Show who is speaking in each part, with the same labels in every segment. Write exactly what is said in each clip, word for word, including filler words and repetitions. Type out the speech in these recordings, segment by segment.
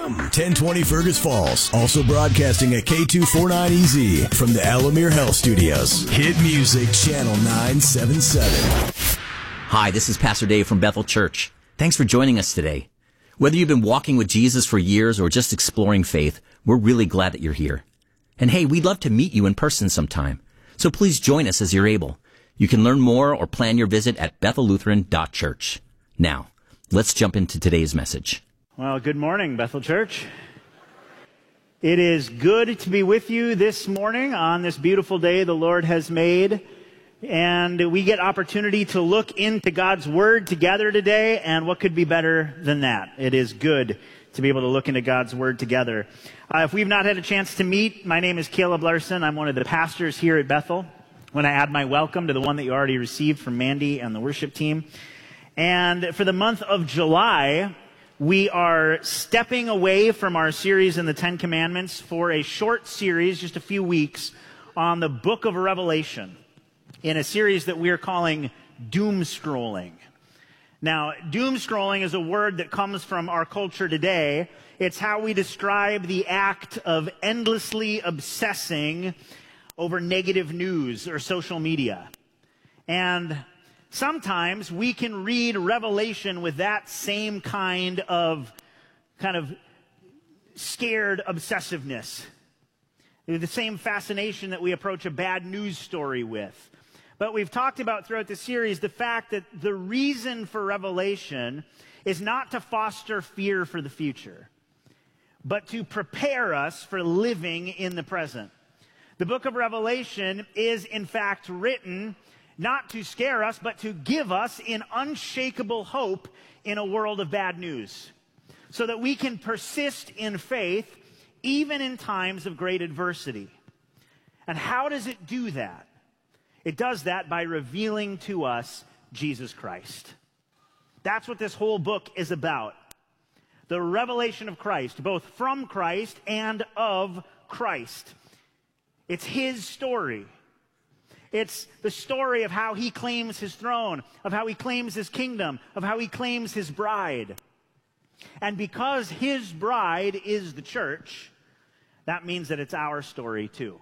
Speaker 1: M, ten twenty Fergus Falls. Also broadcasting at K two forty-nine E Z from the Alamere Health Studios. Hit Music Channel nine seventy-seven.
Speaker 2: Hi, this is Pastor Dave from Bethel Church. Thanks for joining us today. Whether you've been walking with Jesus for years or just exploring faith, we're really glad that you're here. And hey, we'd love to meet you in person sometime. So please join us as you're able. You can learn more or plan your visit at bethel lutheran dot church. Now, let's jump into today's message.
Speaker 3: Well, good morning, Bethel Church. It is good to be with you this morning on this beautiful day the Lord has made. And we get opportunity to look into God's Word together today, and what could be better than that? It is good to be able to look into God's Word together. Uh, if we've not had a chance to meet, my name is Caleb Larson. I'm one of the pastors here at Bethel. When I add my welcome to the one that you already received from Mandy and the worship team. And for the month of July, we are stepping away from our series in the Ten Commandments for a short series, just a few weeks, on the book of Revelation, in a series that we're calling Doom Scrolling. Now, doom scrolling is a word that comes from our culture today. It's how we describe the act of endlessly obsessing over negative news or social media. And sometimes we can read Revelation with that same kind of kind of scared obsessiveness. The same fascination that we approach a bad news story with. But we've talked about throughout the series the fact that the reason for Revelation is not to foster fear for the future, but to prepare us for living in the present. The book of Revelation is, in fact, written not to scare us, but to give us an unshakable hope in a world of bad news, so that we can persist in faith even in times of great adversity. And how does it do that? It does that by revealing to us Jesus Christ. That's what this whole book is about. The revelation of Christ, both from Christ and of Christ. It's his story. It's the story of how he claims his throne, of how he claims his kingdom, of how he claims his bride. And because his bride is the church, that means that it's our story too.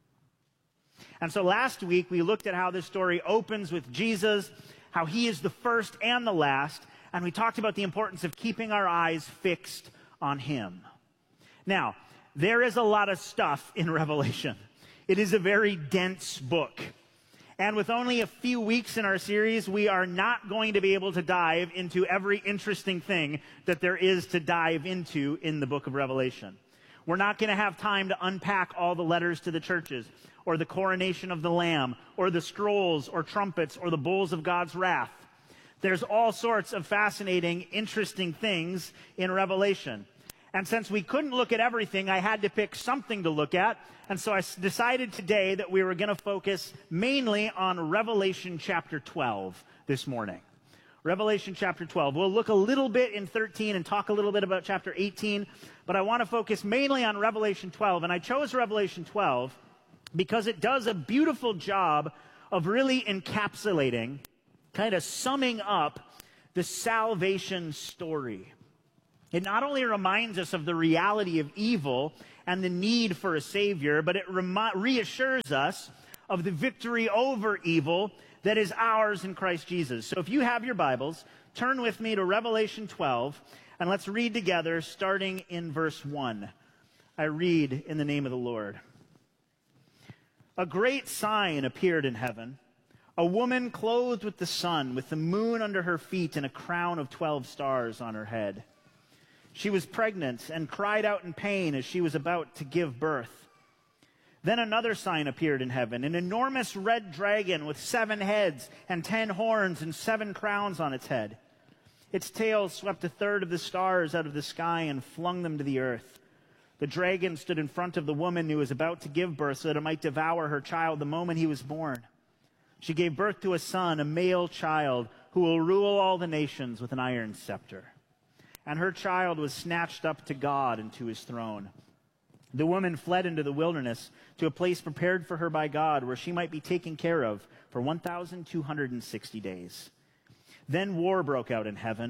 Speaker 3: And so last week we looked at how this story opens with Jesus, how he is the first and the last, and we talked about the importance of keeping our eyes fixed on him. Now, there is a lot of stuff in Revelation. It is a very dense book. And with only a few weeks in our series, we are not going to be able to dive into every interesting thing that there is to dive into in the book of Revelation. We're not going to have time to unpack all the letters to the churches, or the coronation of the Lamb, or the scrolls, or trumpets, or the bowls of God's wrath. There's all sorts of fascinating, interesting things in Revelation. And since we couldn't look at everything, I had to pick something to look at. And so I decided today that we were going to focus mainly on Revelation chapter twelve this morning. Revelation chapter twelve. We'll look a little bit in thirteen and talk a little bit about chapter eighteen, but I want to focus mainly on Revelation twelve. And I chose Revelation twelve because it does a beautiful job of really encapsulating, kind of summing up the salvation story. It not only reminds us of the reality of evil and the need for a Savior, but it remi- reassures us of the victory over evil that is ours in Christ Jesus. So if you have your Bibles, turn with me to Revelation twelve, and let's read together starting in verse one. I read in the name of the Lord. A great sign appeared in heaven, a woman clothed with the sun, with the moon under her feet and a crown of twelve stars on her head. She was pregnant and cried out in pain as she was about to give birth. Then another sign appeared in heaven, an enormous red dragon with seven heads and ten horns and seven crowns on its head. Its tail swept a third of the stars out of the sky and flung them to the earth. The dragon stood in front of the woman who was about to give birth so that it might devour her child the moment he was born. She gave birth to a son, a male child, who will rule all the nations with an iron scepter. And her child was snatched up to God and to his throne. The woman fled into the wilderness to a place prepared for her by God, where she might be taken care of for one thousand two hundred sixty days. Then war broke out in heaven.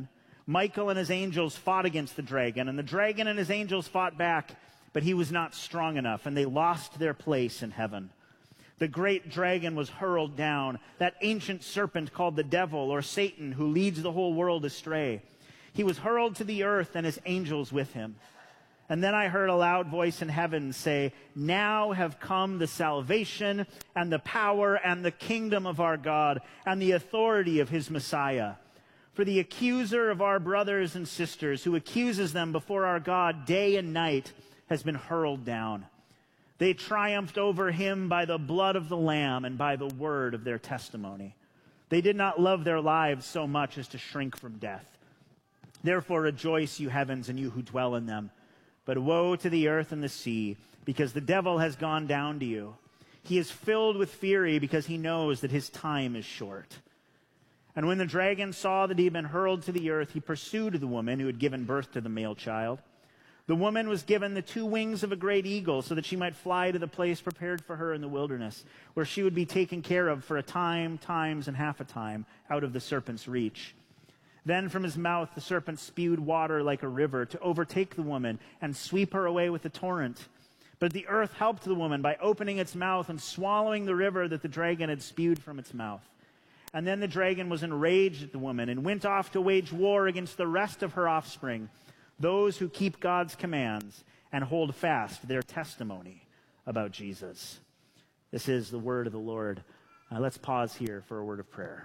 Speaker 3: Michael and his angels fought against the dragon, and the dragon and his angels fought back, but he was not strong enough, and they lost their place in heaven. The great dragon was hurled down, that ancient serpent called the devil or Satan, who leads the whole world astray. He was hurled to the earth and his angels with him. And then I heard a loud voice in heaven say, "Now have come the salvation and the power and the kingdom of our God and the authority of his Messiah. For the accuser of our brothers and sisters, who accuses them before our God day and night, has been hurled down. They triumphed over him by the blood of the Lamb and by the word of their testimony. They did not love their lives so much as to shrink from death. Therefore rejoice, you heavens, and you who dwell in them. But woe to the earth and the sea, because the devil has gone down to you. He is filled with fury because he knows that his time is short." And when the dragon saw that he had been hurled to the earth, he pursued the woman who had given birth to the male child. The woman was given the two wings of a great eagle so that she might fly to the place prepared for her in the wilderness, where she would be taken care of for a time, times, and half a time out of the serpent's reach. Then from his mouth the serpent spewed water like a river to overtake the woman and sweep her away with a torrent. But the earth helped the woman by opening its mouth and swallowing the river that the dragon had spewed from its mouth. And then the dragon was enraged at the woman and went off to wage war against the rest of her offspring, those who keep God's commands and hold fast their testimony about Jesus. This is the word of the Lord. Uh, let's pause here for a word of prayer.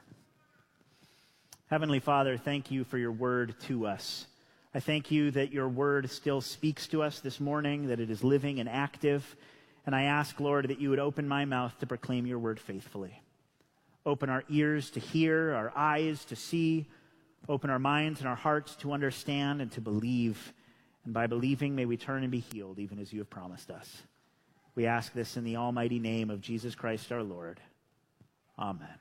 Speaker 3: Heavenly Father, thank you for your word to us. I thank you that your word still speaks to us this morning, that it is living and active. And I ask, Lord, that you would open my mouth to proclaim your word faithfully. Open our ears to hear, our eyes to see. Open our minds and our hearts to understand and to believe. And by believing, may we turn and be healed, even as you have promised us. We ask this in the almighty name of Jesus Christ our Lord. Amen.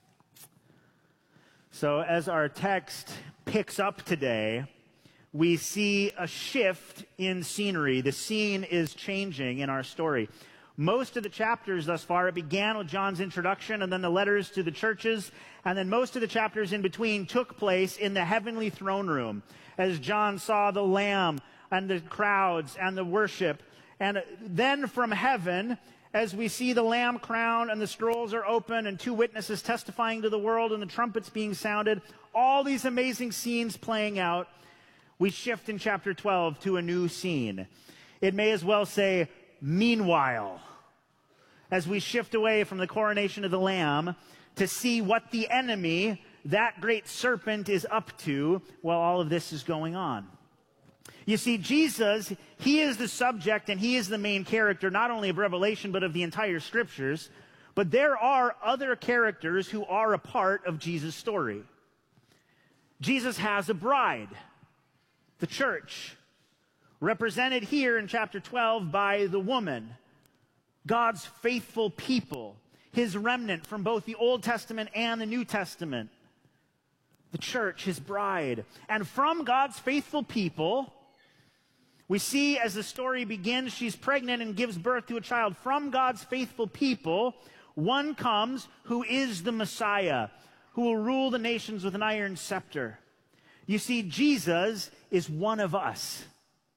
Speaker 3: So as our text picks up today, we see a shift in scenery. The scene is changing in our story. Most of the chapters thus far, it began with John's introduction and then the letters to the churches, and then most of the chapters in between took place in the heavenly throne room as John saw the Lamb and the crowds and the worship. And then from heaven, as we see the Lamb crown and the scrolls are open and two witnesses testifying to the world and the trumpets being sounded, all these amazing scenes playing out, we shift in chapter twelve to a new scene. It may as well say, meanwhile, as we shift away from the coronation of the Lamb to see what the enemy, that great serpent, is up to while all of this is going on. You see, Jesus, he is the subject and he is the main character, not only of Revelation, but of the entire scriptures. But there are other characters who are a part of Jesus' story. Jesus has a bride, the church, represented here in chapter twelve by the woman, God's faithful people, his remnant from both the Old Testament and the New Testament. The church, his bride. And from God's faithful people, we see as the story begins, she's pregnant and gives birth to a child. From God's faithful people, one comes who is the Messiah, who will rule the nations with an iron scepter. You see, Jesus is one of us.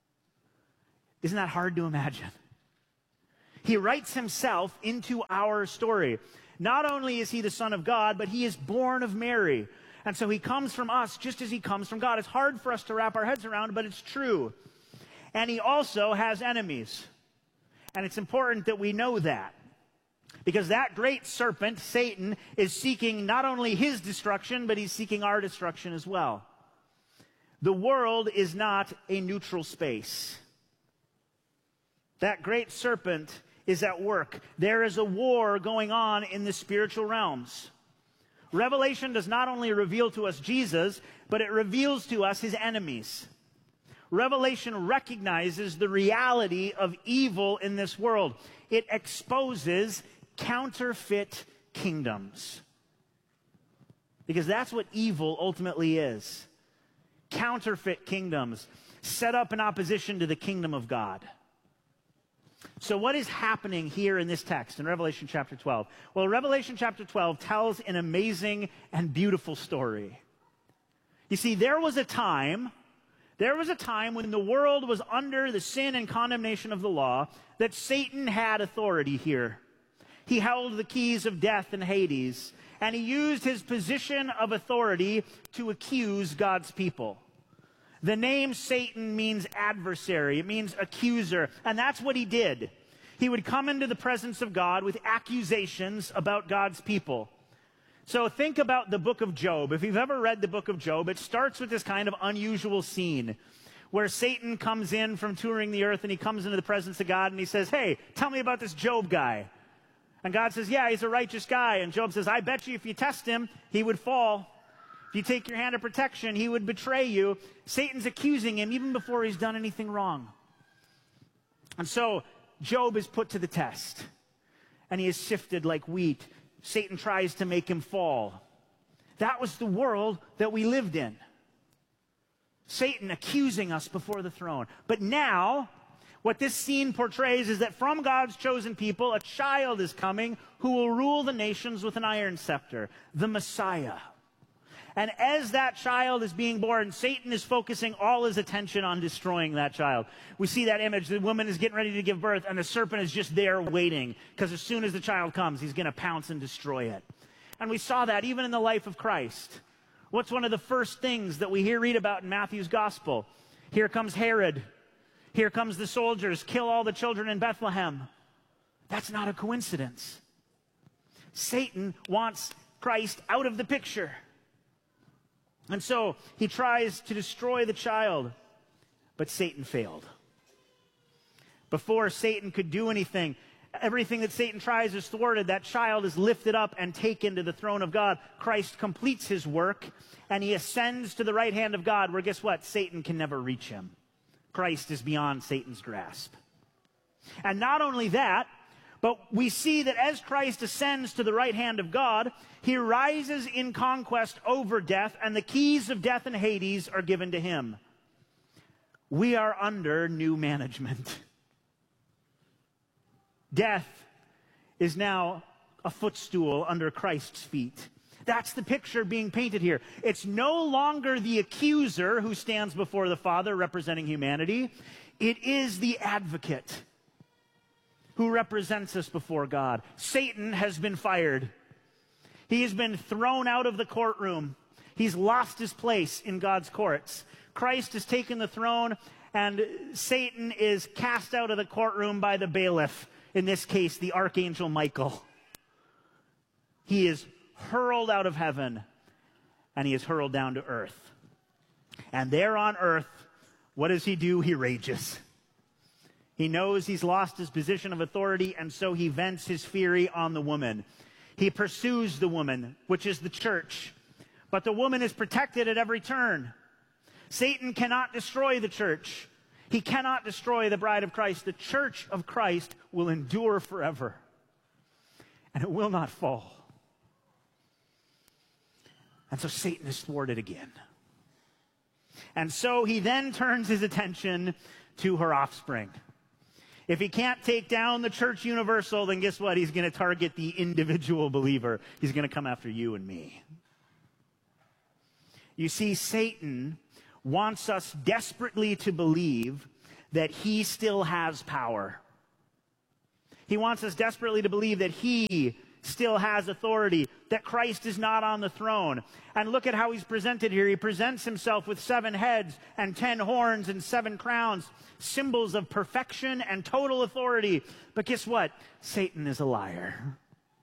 Speaker 3: Isn't that hard to imagine? He writes himself into our story. Not only is he the Son of God, but he is born of Mary. And so he comes from us just as he comes from God. It's hard for us to wrap our heads around, but it's true. And he also has enemies. And it's important that we know that. Because that great serpent, Satan, is seeking not only his destruction, but he's seeking our destruction as well. The world is not a neutral space. That great serpent is at work. There is a war going on in the spiritual realms. Revelation does not only reveal to us Jesus, but it reveals to us his enemies. Revelation recognizes the reality of evil in this world. It exposes counterfeit kingdoms. Because that's what evil ultimately is. Counterfeit kingdoms set up in opposition to the kingdom of God. So what is happening here in this text in Revelation chapter twelve? Well, Revelation chapter twelve tells an amazing and beautiful story. You see, there was a time, there was a time when the world was under the sin and condemnation of the law that Satan had authority here. He held the keys of death and Hades, and he used his position of authority to accuse God's people. The name Satan means adversary. It means accuser. And that's what he did. He would come into the presence of God with accusations about God's people. So think about the book of Job. If you've ever read the book of Job, it starts with this kind of unusual scene where Satan comes in from touring the earth and he comes into the presence of God and he says, "Hey, tell me about this Job guy." And God says, "Yeah, he's a righteous guy." And Job says, "I bet you if you test him, he would fall. If you take your hand of protection, he would betray you." Satan's accusing him even before he's done anything wrong. And so Job is put to the test, and he is sifted like wheat. Satan tries to make him fall. That was the world that we lived in. Satan accusing us before the throne. But now, what this scene portrays is that from God's chosen people, a child is coming who will rule the nations with an iron scepter, the Messiah. And as that child is being born, Satan is focusing all his attention on destroying that child. We see that image. The woman is getting ready to give birth, and the serpent is just there waiting, because as soon as the child comes, he's going to pounce and destroy it. And we saw that even in the life of Christ. What's one of the first things that we hear read about in Matthew's gospel? Here comes Herod. Here comes the soldiers. Kill all the children in Bethlehem. That's not a coincidence. Satan wants Christ out of the picture. And so he tries to destroy the child, but Satan failed. Before Satan could do anything, everything that Satan tries is thwarted. That child is lifted up and taken to the throne of God. Christ completes his work, and he ascends to the right hand of God, where guess what? Satan can never reach him. Christ is beyond Satan's grasp. And not only that, but we see that as Christ ascends to the right hand of God, he rises in conquest over death, and the keys of death and Hades are given to him. We are under new management. Death is now a footstool under Christ's feet. That's the picture being painted here. It's no longer the accuser who stands before the Father representing humanity. It is the advocate who represents us before God. Satan has been fired. He has been thrown out of the courtroom. He's lost his place in God's courts. Christ has taken the throne, and Satan is cast out of the courtroom by the bailiff, in this case, the Archangel Michael. He is hurled out of heaven, and he is hurled down to earth. And there on earth, what does he do? He rages. He knows he's lost his position of authority, and so he vents his fury on the woman. He pursues the woman, which is the church. But the woman is protected at every turn. Satan cannot destroy the church. He cannot destroy the bride of Christ. The church of Christ will endure forever, and it will not fall. And so Satan is thwarted again. And so he then turns his attention to her offspring. If he can't take down the church universal, then guess what? He's going to target the individual believer. He's going to come after you and me. You see, Satan wants us desperately to believe that he still has power. He wants us desperately to believe that he still has authority, that Christ is not on the throne. And look at how he's presented here. He presents himself with seven heads and ten horns and seven crowns, symbols of perfection and total authority. But guess what? Satan is a liar.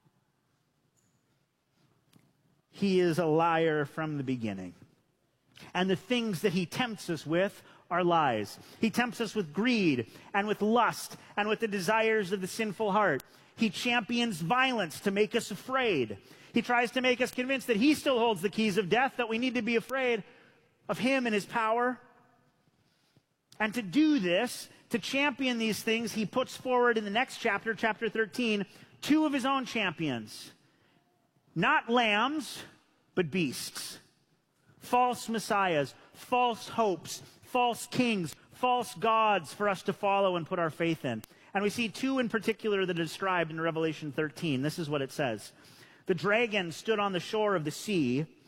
Speaker 3: He is a liar from the beginning. And the things that he tempts us with are lies. He tempts us with greed and with lust and with the desires of the sinful heart. He champions violence to make us afraid. He tries to make us convinced that he still holds the keys of death, that we need to be afraid of him and his power. And to do this, to champion these things, he puts forward in the next chapter, chapter thirteen, two of his own champions. Not lambs, but beasts. False messiahs, false hopes, false kings, false gods for us to follow and put our faith in. And we see two in particular that are described in Revelation thirteen. This is what it says. The dragon stood on the shore of the sea,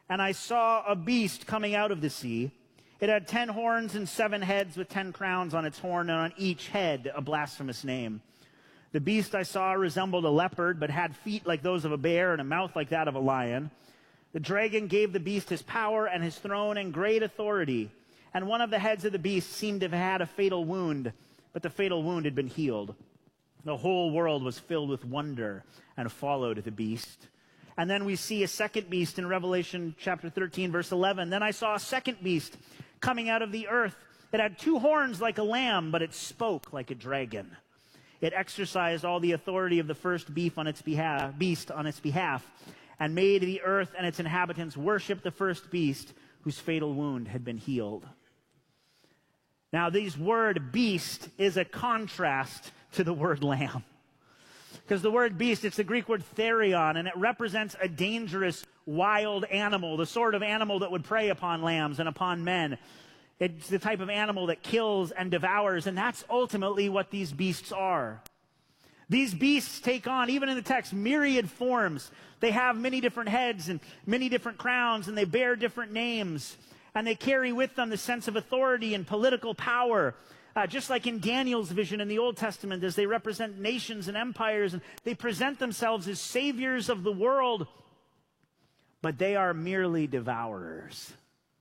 Speaker 3: And I saw a beast coming out of the sea. It had ten horns and seven heads with ten crowns on its horn, and on each head a blasphemous name. The beast I saw resembled a leopard, but had feet like those of a bear and a mouth like that of a lion. The dragon gave the beast his power and his throne and great authority. And one of the heads of the beast seemed to have had a fatal wound, but the fatal wound had been healed. The whole world was filled with wonder and followed the beast. And then we see a second beast in Revelation chapter thirteen, verse eleven. Then I saw a second beast coming out of the earth. It had two horns like a lamb, but it spoke like a dragon. It exercised all the authority of the first beast on its behalf, beast on its behalf, and made the earth and its inhabitants worship the first beast whose fatal wound had been healed. Now, this word beast is a contrast to the word lamb. Because the word beast, it's the Greek word therion, and it represents a dangerous, wild animal, the sort of animal that would prey upon lambs and upon men. It's the type of animal that kills and devours, and that's ultimately what these beasts are. These beasts take on, even in the text, myriad forms. They have many different heads and many different crowns, and they bear different names. And they carry with them the sense of authority and political power. Uh, just like in Daniel's vision in the Old Testament, as they represent nations and empires, and they present themselves as saviors of the world, but they are merely devourers.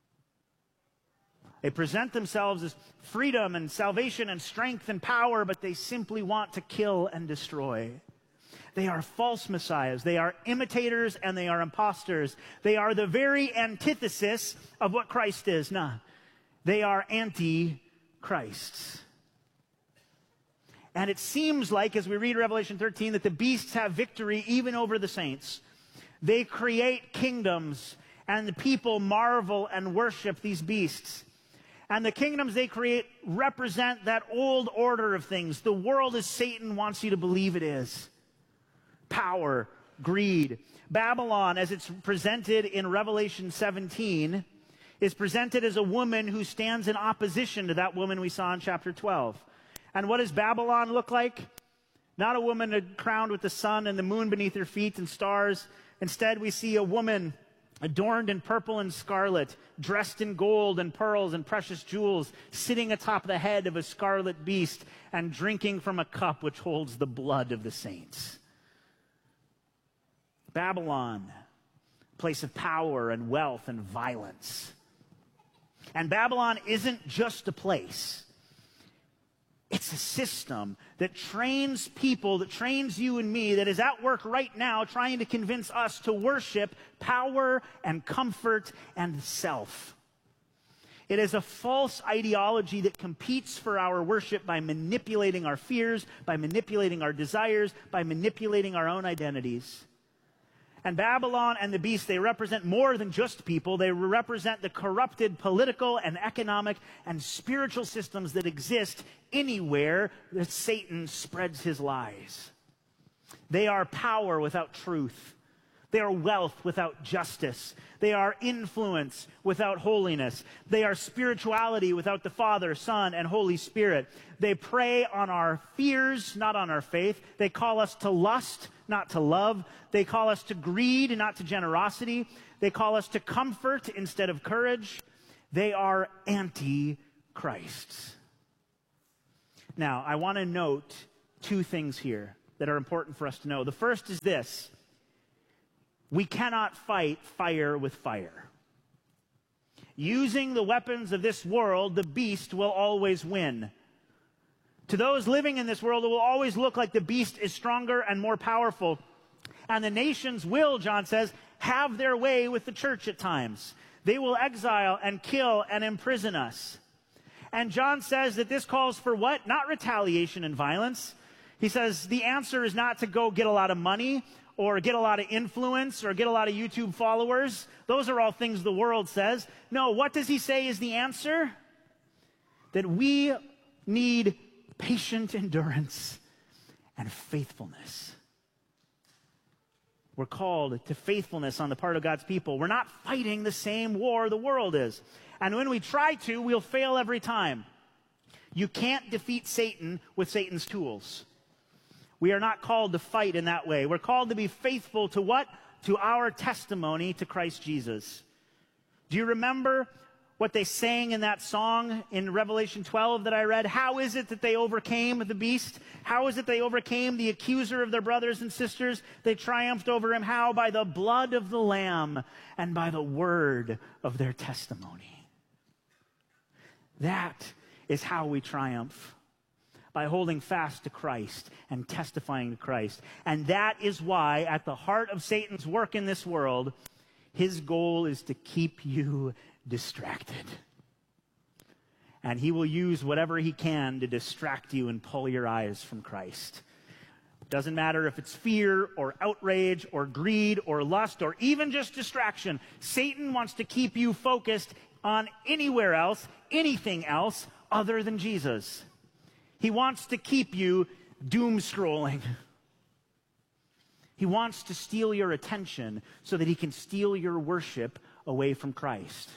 Speaker 3: They present themselves as freedom and salvation and strength and power, but they simply want to kill and destroy. They are false messiahs. They are imitators and they are imposters. They are the very antithesis of what Christ is. Nah, they are anti-Christs. And it seems like, as we read Revelation thirteen, that the beasts have victory even over the saints. They create kingdoms, and the people marvel and worship these beasts. And the kingdoms they create represent that old order of things. The world as Satan wants you to believe it is. Power, greed. Babylon, as it's presented in Revelation seventeen, is presented as a woman who stands in opposition to that woman we saw in chapter twelve. And what does Babylon look like? Not a woman crowned with the sun and the moon beneath her feet and stars. Instead, we see a woman adorned in purple and scarlet, dressed in gold and pearls and precious jewels, sitting atop the head of a scarlet beast and drinking from a cup which holds the blood of the saints. Babylon, place of power and wealth and violence. And Babylon isn't just a place. It's a system that trains people, that trains you and me, that is at work right now trying to convince us to worship power and comfort and self. It is a false ideology that competes for our worship by manipulating our fears, by manipulating our desires, by manipulating our own identities. And Babylon and the beast, they represent more than just people. They represent the corrupted political and economic and spiritual systems that exist anywhere that Satan spreads his lies. They are power without truth. They are wealth without justice. They are influence without holiness. They are spirituality without the Father, Son, and Holy Spirit. They prey on our fears, not on our faith. They call us to lust, not to love. They call us to greed, not to generosity. They call us to comfort instead of courage. They are anti-Christs. Now, I want to note two things here that are important for us to know. The first is this. We cannot fight fire with fire. Using the weapons of this world, the beast will always win. To those living in this world, it will always look like the beast is stronger and more powerful. And the nations will, John says, have their way with the church at times. They will exile and kill and imprison us. And John says that this calls for what? Not retaliation and violence. He says the answer is not to go get a lot of money or get a lot of influence, or get a lot of YouTube followers. Those are all things the world says. No, what does he say is the answer? That we need patient endurance and faithfulness. We're called to faithfulness on the part of God's people. We're not fighting the same war the world is. And when we try to, we'll fail every time. You can't defeat Satan with Satan's tools. We are not called to fight in that way. We're called to be faithful to what? To our testimony to Christ Jesus. Do you remember what they sang in that song in Revelation twelve that I read? How is it that they overcame the beast? How is it they overcame the accuser of their brothers and sisters? They triumphed over him. How? By the blood of the Lamb and by the word of their testimony. That is how we triumph. By holding fast to Christ and testifying to Christ. And that is why at the heart of Satan's work in this world, his goal is to keep you distracted. And he will use whatever he can to distract you and pull your eyes from Christ. Doesn't matter if it's fear or outrage or greed or lust or even just distraction. Satan wants to keep you focused on anywhere else, anything else other than Jesus. He wants to keep you doom scrolling. He wants to steal your attention so that he can steal your worship away from Christ.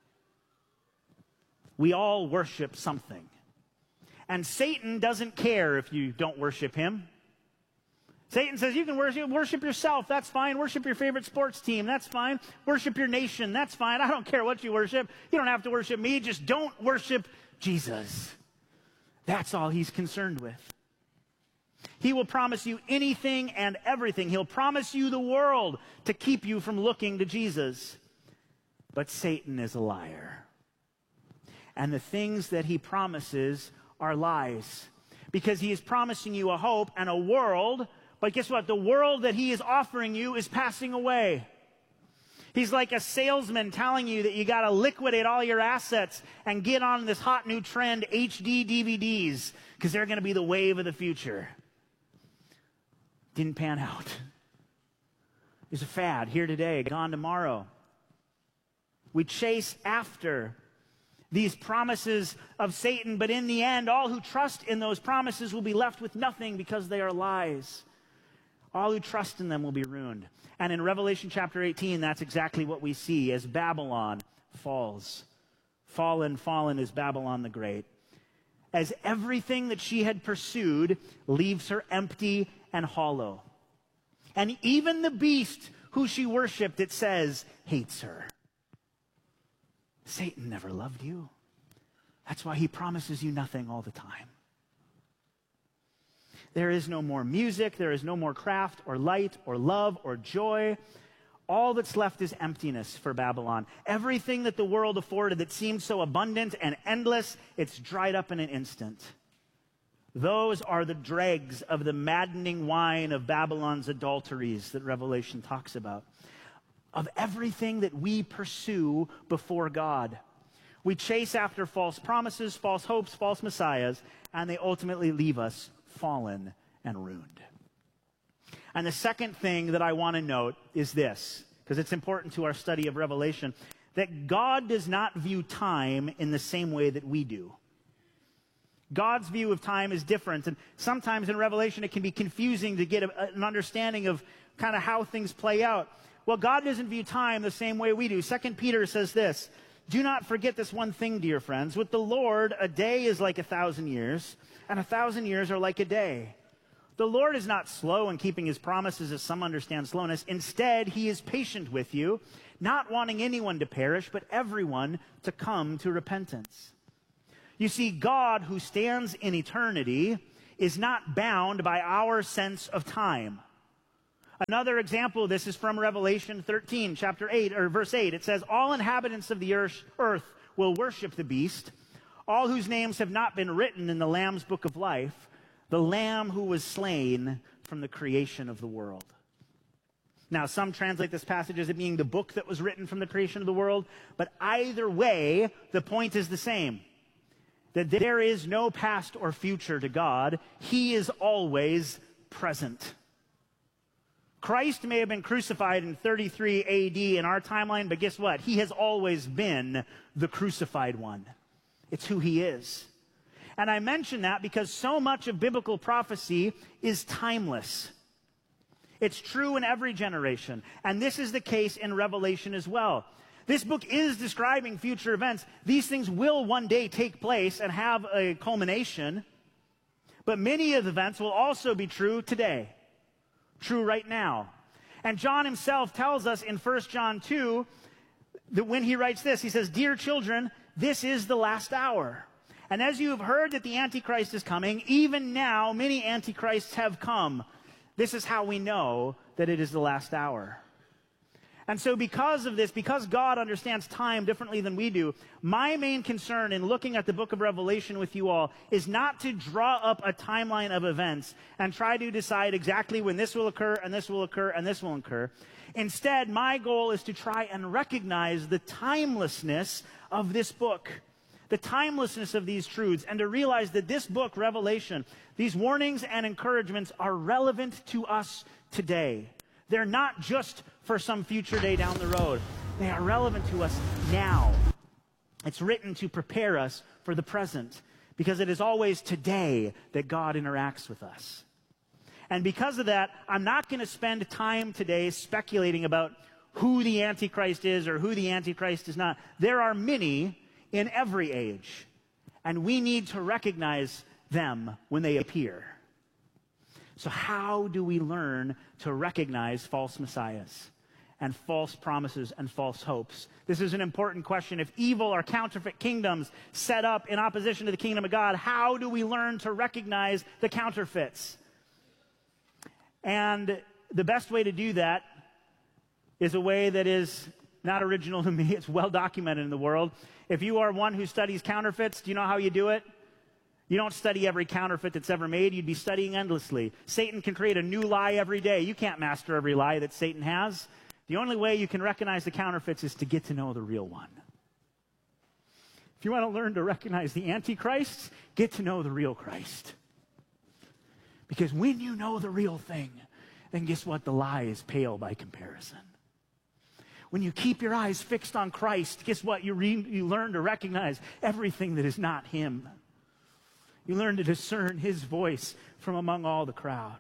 Speaker 3: We all worship something. And Satan doesn't care if you don't worship him. Satan says you can worship, worship yourself, that's fine. Worship your favorite sports team, that's fine. Worship your nation, that's fine. I don't care what you worship. You don't have to worship me, just don't worship Jesus. That's all he's concerned with. He will promise you anything and everything. He'll promise you the world to keep you from looking to Jesus. But Satan is a liar. And the things that he promises are lies. Because he is promising you a hope and a world, but guess what? The world that he is offering you is passing away. He's like a salesman telling you that you got to liquidate all your assets and get on this hot new trend, H D D V Ds, because they're going to be the wave of the future. Didn't pan out. There's a fad here today, gone tomorrow. We chase after these promises of Satan, but in the end, all who trust in those promises will be left with nothing because they are lies. All who trust in them will be ruined. And in Revelation chapter eighteen, that's exactly what we see as Babylon falls. Fallen, fallen is Babylon the Great. As everything that she had pursued leaves her empty and hollow. And even the beast who she worshiped, it says, hates her. Satan never loved you. That's why he promises you nothing all the time. There is no more music, there is no more craft or light or love or joy. All that's left is emptiness for Babylon. Everything that the world afforded that seemed so abundant and endless, it's dried up in an instant. Those are the dregs of the maddening wine of Babylon's adulteries that Revelation talks about. Of everything that we pursue before God. We chase after false promises, false hopes, false messiahs, and they ultimately leave us fallen and ruined. And the second thing that I want to note is this, because it's important to our study of Revelation, that God does not view time in the same way that we do. God's view of time is different, and sometimes in Revelation it can be confusing to get a, an understanding of kind of how things play out. Well, God doesn't view time the same way we do. Second Peter says this, do not forget this one thing, dear friends. With the Lord, a day is like a thousand years, and a thousand years are like a day. The Lord is not slow in keeping his promises, as some understand slowness. Instead, he is patient with you, not wanting anyone to perish, but everyone to come to repentance. You see, God, who stands in eternity, is not bound by our sense of time. Another example of this is from Revelation thirteen, chapter eight, or verse eight. It says, all inhabitants of the earth will worship the beast, all whose names have not been written in the Lamb's book of life, the Lamb who was slain from the creation of the world. Now, some translate this passage as it being the book that was written from the creation of the world, but either way, the point is the same. That there is no past or future to God. He is always present. Christ may have been crucified in thirty-three A D in our timeline, but guess what? He has always been the crucified one. It's who he is. And I mention that because so much of biblical prophecy is timeless. It's true in every generation. And this is the case in Revelation as well. This book is describing future events. These things will one day take place and have a culmination. But many of the events will also be true today. True right now. And John himself tells us in First John two, that when he writes this, he says, "Dear children, this is the last hour. And as you have heard that the Antichrist is coming, even now many Antichrists have come. This is how we know that it is the last hour." And so because of this, because God understands time differently than we do, my main concern in looking at the book of Revelation with you all is not to draw up a timeline of events and try to decide exactly when this will occur and this will occur and this will occur. Instead, my goal is to try and recognize the timelessness of this book, the timelessness of these truths, and to realize that this book, Revelation, these warnings and encouragements are relevant to us today. They're not just for some future day down the road. They are relevant to us now. It's written to prepare us for the present, because it is always today that God interacts with us. And because of that, I'm not going to spend time today speculating about who the Antichrist is or who the Antichrist is not. There are many in every age, and we need to recognize them when they appear. So how do we learn to recognize false messiahs and false promises and false hopes? This is an important question. If evil or counterfeit kingdoms set up in opposition to the kingdom of God, how do we learn to recognize the counterfeits? And the best way to do that is a way that is not original to me. It's well documented in the world. If you are one who studies counterfeits, do you know how you do it? You don't study every counterfeit that's ever made. You'd be studying endlessly. Satan can create a new lie every day. You can't master every lie that Satan has. The only way you can recognize the counterfeits is to get to know the real one. If you want to learn to recognize the Antichrist, get to know the real Christ. Because when you know the real thing, then guess what? The lie is pale by comparison. When you keep your eyes fixed on Christ, guess what? You, re- you learn to recognize everything that is not Him. You learn to discern His voice from among all the crowd.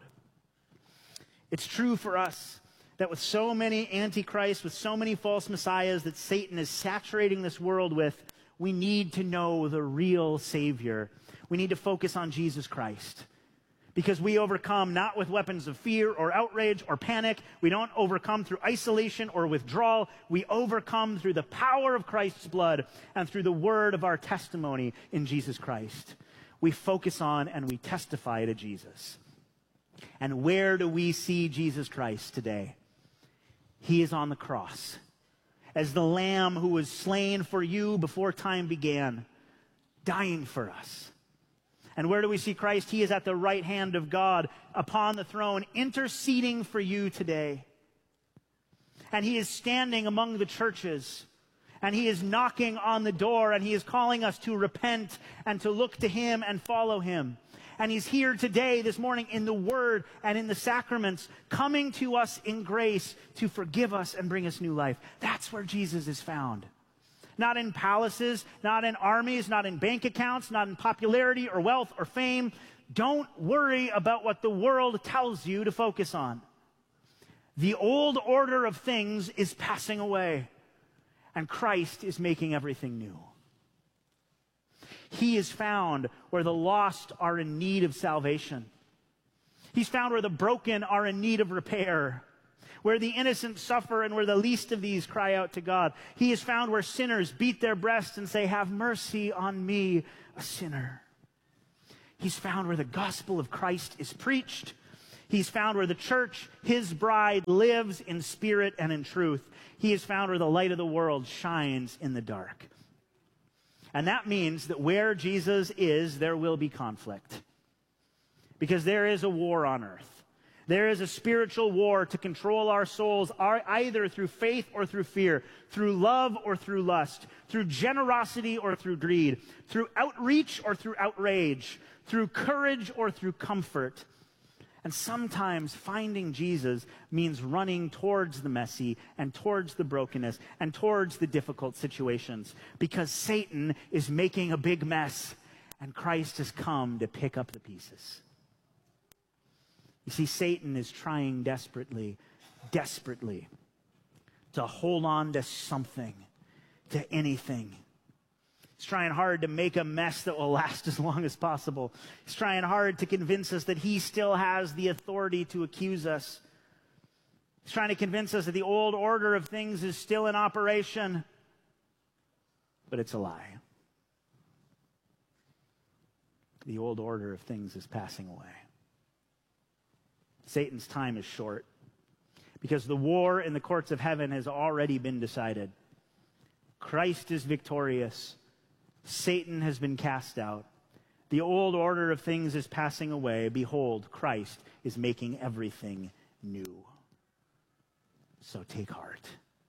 Speaker 3: It's true for us that with so many antichrists, with so many false messiahs that Satan is saturating this world with, we need to know the real Savior. We need to focus on Jesus Christ. Because we overcome not with weapons of fear or outrage or panic. We don't overcome through isolation or withdrawal. We overcome through the power of Christ's blood and through the word of our testimony in Jesus Christ. We focus on and we testify to Jesus. And where do we see Jesus Christ today? He is on the cross as the Lamb who was slain for you before time began, dying for us. And where do we see Christ? He is at the right hand of God upon the throne, interceding for you today. And He is standing among the churches. And He is knocking on the door, and He is calling us to repent and to look to Him and follow Him. And He's here today, this morning, in the Word and in the sacraments, coming to us in grace to forgive us and bring us new life. That's where Jesus is found. Not in palaces, not in armies, not in bank accounts, not in popularity or wealth or fame. Don't worry about what the world tells you to focus on. The old order of things is passing away. And Christ is making everything new. He is found where the lost are in need of salvation. He's found where the broken are in need of repair. Where the innocent suffer and where the least of these cry out to God. He is found where sinners beat their breasts and say, "Have mercy on me, a sinner." He's found where the gospel of Christ is preached. He's found where the church, His bride, lives in spirit and in truth. He is found where the light of the world shines in the dark. And that means that where Jesus is, there will be conflict. Because there is a war on earth. There is a spiritual war to control our souls, either through faith or through fear, through love or through lust, through generosity or through greed, through outreach or through outrage, through courage or through comfort. And sometimes finding Jesus means running towards the messy and towards the brokenness and towards the difficult situations, because Satan is making a big mess and Christ has come to pick up the pieces. You see, Satan is trying desperately, desperately to hold on to something, to anything. He's trying hard to make a mess that will last as long as possible. He's trying hard to convince us that he still has the authority to accuse us. He's trying to convince us that the old order of things is still in operation. but it's a lie. The old order of things is passing away. Satan's time is short because the war in the courts of heaven has already been decided. Christ is victorious. Satan has been cast out. The old order of things is passing away. Behold, Christ is making everything new. So take heart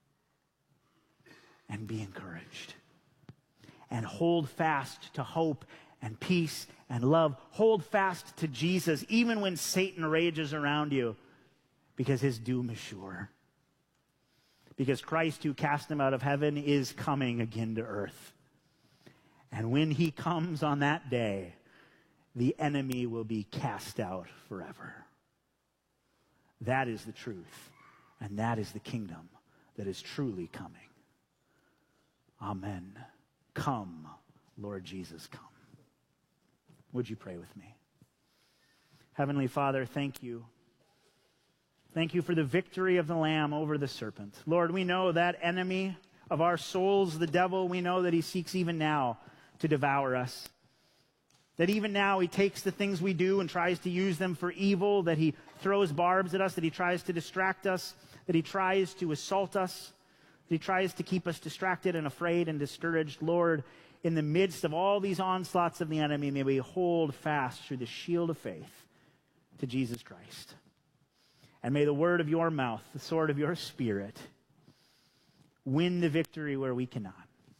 Speaker 3: and be encouraged and hold fast to hope and peace and love. Hold fast to Jesus even when Satan rages around you, because his doom is sure. Because Christ, who cast him out of heaven, is coming again to earth. And when he comes on that day, the enemy will be cast out forever. That is the truth, and that is the kingdom that is truly coming. Amen. Come, Lord Jesus, come. Would you pray with me? Heavenly Father, thank you. Thank you for the victory of the Lamb over the serpent. Lord, we know that enemy of our souls, the devil, we know that he seeks even now to devour us. That even now he takes the things we do and tries to use them for evil, that he throws barbs at us, that he tries to distract us, that he tries to assault us, that he tries to keep us distracted and afraid and discouraged. Lord, in the midst of all these onslaughts of the enemy, may we hold fast through the shield of faith to Jesus Christ. And may the word of your mouth, the sword of your Spirit, win the victory where we cannot.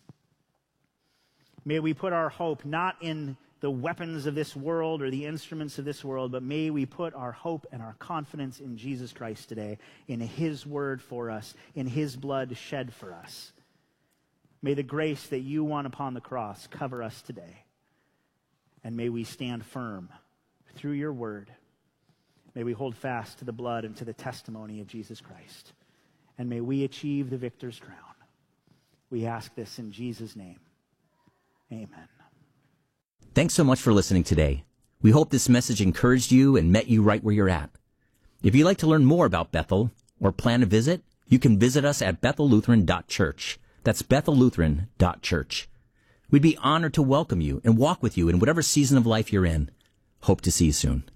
Speaker 3: May we put our hope not in the weapons of this world or the instruments of this world, but may we put our hope and our confidence in Jesus Christ today, in his word for us, in his blood shed for us. May the grace that you won upon the cross cover us today. And may we stand firm through your word. May we hold fast to the blood and to the testimony of Jesus Christ. And may we achieve the victor's crown. We ask this in Jesus' name. Amen.
Speaker 2: Thanks so much for listening today. We hope this message encouraged you and met you right where you're at. If you'd like to learn more about Bethel or plan a visit, you can visit us at bethel lutheran dot church. That's bethel lutheran dot church. We'd be honored to welcome you and walk with you in whatever season of life you're in. Hope to see you soon.